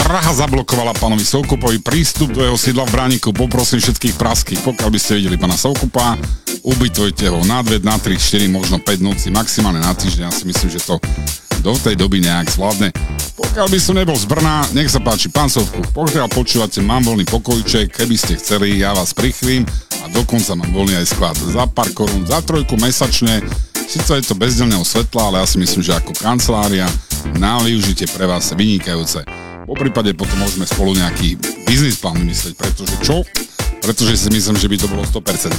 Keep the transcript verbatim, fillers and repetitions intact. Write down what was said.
Praha zablokovala pánovi Soukupovi prístup do jeho sídla v Brániku. Poprosím všetkých praských, pokiaľ by ste videli pána Soukupa, ubytujte ho na dve, na tri, štyri, možno päť noci, maximálne na týždeň. Ja si myslím, že to do tej doby nejak zvládne. Pokiaľ by som nebol z Brna, nech sa páči, pán Soukup, pokiaľ počúvate, mám voľný pokojček, keby ste chceli, ja vás prichvím a dokonca mám voľný aj sklad za pár korún, za trojku mesačne. Sice je to bez denného svetla, ale ja si myslím, že ako kancelária na využitie pre vás je vynikajúce. Po prípade potom môžeme spolu nejaký biznis plán vymyslieť, pretože čo? Pretože si myslím, že by to bolo sto percent.